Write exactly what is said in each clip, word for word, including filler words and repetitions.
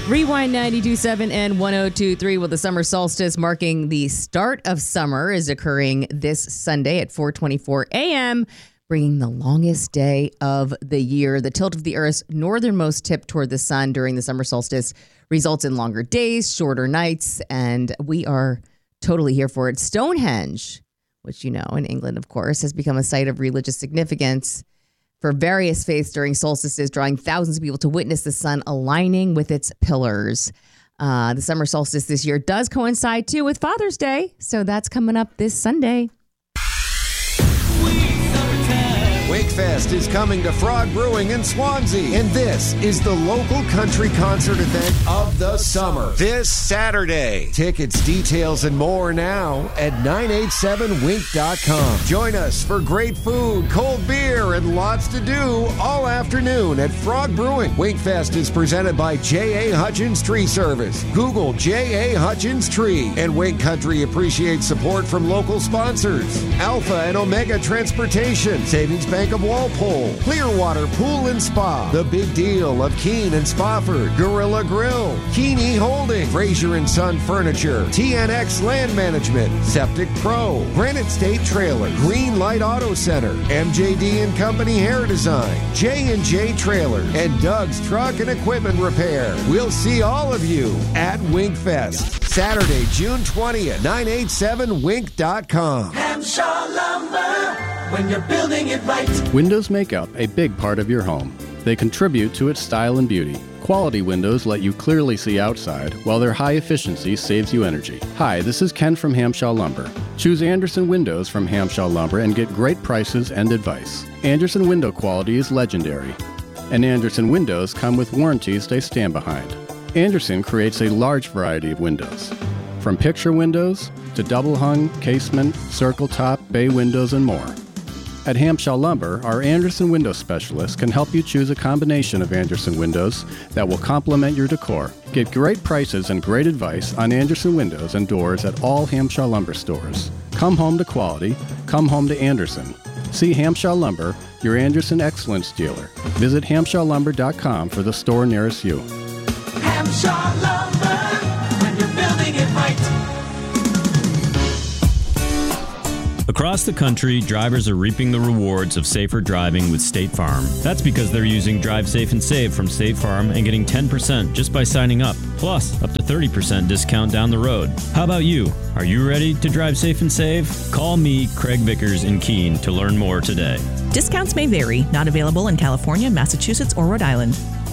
Rewind ninety-two point seven and one oh two point three. Well, the summer solstice marking the start of summer is occurring this Sunday at four twenty-four a.m., bringing the longest day of the year. The tilt of the Earth's northernmost tip toward the sun during the summer solstice results in longer days, shorter nights, and we are totally here for it. Stonehenge, which you know in England, of course, has become a site of religious significance for various faiths during solstices, drawing thousands of people to witness the sun aligning with its pillars. Uh, the summer solstice this year does coincide, too, with Father's Day, so that's coming up this Sunday. Wakefest is coming to Frog Brewing in Swansea, and this is the local country concert event of the summer this Saturday. Tickets, details, and more now at nine eight seven wink dot com. Join us for great food, cold beer, and lots to do all afternoon at Frog Brewing. Wakefest is presented by J A. Hutchins Tree Service. Google J A. Hutchins Tree, and Wake Country appreciates support from local sponsors: Alpha and Omega Transportation, Savings Bank of Walpole, Clearwater Pool and Spa, The Big Deal of Keene and Spofford, Gorilla Grill, Keeney Holding, Fraser and Son Furniture, T N X Land Management, Septic Pro, Granite State Trailer, Green Light Auto Center, M J D and Company Hair Design, J and J Trailer, and Doug's Truck and Equipment Repair. We'll see all of you at Winkfest, Saturday, June twentieth, nine eight seven wink dot com. Hampshire Lumber, when you're building it right. Windows make up a big part of your home. They contribute to its style and beauty. Quality windows let you clearly see outside, while their high efficiency saves you energy. Hi, this is Ken from Hampshire Lumber. Choose Anderson Windows from Hampshire Lumber and get great prices and advice. Anderson window quality is legendary, and Anderson windows come with warranties they stand behind. Anderson creates a large variety of windows, from picture windows to double-hung, casement, circle top, bay windows, and more. At Hampshire Lumber, our Anderson window specialists can help you choose a combination of Anderson windows that will complement your decor. Get great prices and great advice on Anderson windows and doors at all Hampshire Lumber stores. Come home to quality. Come home to Anderson. See Hampshire Lumber, your Anderson Excellence dealer. Visit hampshire lumber dot com for the store nearest you. Hampshire Lumber, when you're building it right. Across the country, drivers are reaping the rewards of safer driving with State Farm. That's because they're using Drive Safe and Save from State Farm and getting ten percent just by signing up, plus up to thirty percent discount down the road. How about you? Are you ready to drive safe and save? Call me, Craig Vickers in Keene, to learn more today. Discounts may vary. Not available in California, Massachusetts, or Rhode Island.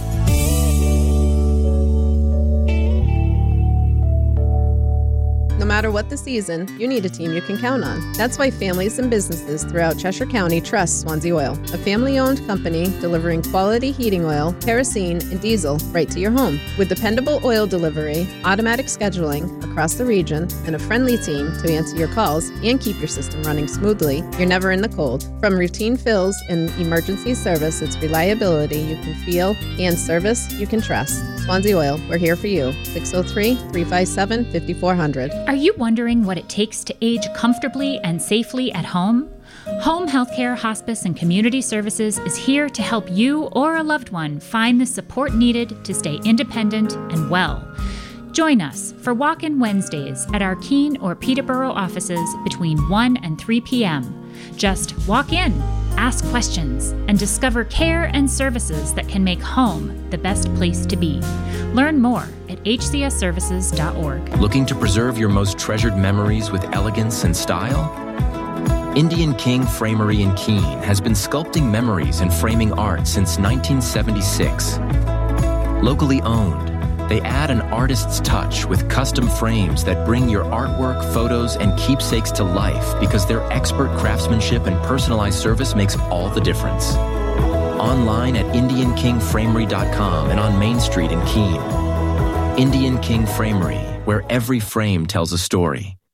No matter what the season, you need a team you can count on. That's why families and businesses throughout Cheshire County trust Swansea Oil, a family-owned company delivering quality heating oil, kerosene, and diesel right to your home. With dependable oil delivery, automatic scheduling across the region, and a friendly team to answer your calls and keep your system running smoothly, you're never in the cold. From routine fills and emergency service, it's reliability you can feel and service you can trust. Swansea Oil, we're here for you. six oh three, three five seven, five four zero zero. Are you wondering what it takes to age comfortably and safely at home? Home Healthcare, Hospice, and Community Services is here to help you or a loved one find the support needed to stay independent and well. Join us for Walk-In Wednesdays at our Keene or Peterborough offices between one and three p.m. Just walk in, ask questions, and discover care and services that can make home the best place to be. Learn more at h c s services dot org. Looking to preserve your most treasured memories with elegance and style? Indian King Framery in Keene has been sculpting memories and framing art since nineteen seventy-six. Locally owned, they add an artist's touch with custom frames that bring your artwork, photos, and keepsakes to life because their expert craftsmanship and personalized service makes all the difference. Online at indian king framery dot com and on Main Street in Keene. Indian King Framery, where every frame tells a story.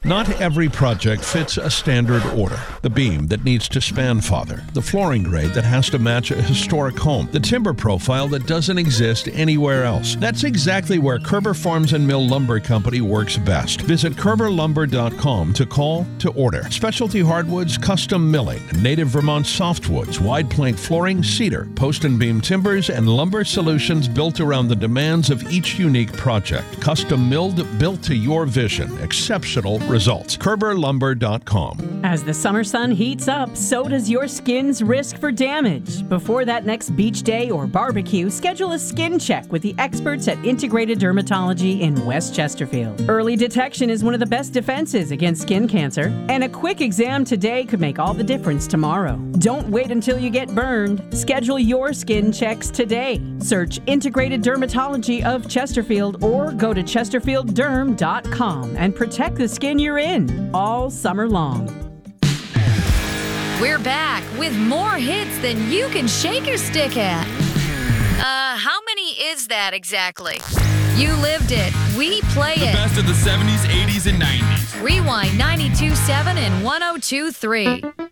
Not every project fits a standard order. The beam that needs to span father, the flooring grade that has to match a historic home, the timber profile that doesn't exist anywhere else. That's exactly where Kerber Farms and Mill Lumber Company works best. Visit kerber lumber dot com to call to order. Specialty hardwoods, custom milling, native Vermont softwoods, wide plank flooring, cedar, post and beam timbers, and lumber solutions built around the demands of each unique project. Custom milled, built to your vision. Exceptional results. kerber lumber dot com. As the summer sun heats up, so does your skin's risk for damage. Before that next beach day or barbecue, schedule a skin check with the experts at Integrated Dermatology in West Chesterfield. Early detection is one of the best defenses against skin cancer, and a quick exam today could make all the difference tomorrow. Don't wait until you get burned. Schedule your skin checks today. Search Integrated Dermatology of Chesterfield or go to chesterfield derm dot com and protect the skin you're in all summer long. We're back with more hits than you can shake your stick at. Uh, how many is that exactly? You lived it. We play the it. The best of the seventies, eighties, and nineties. Rewind ninety-two point seven and one oh two point three.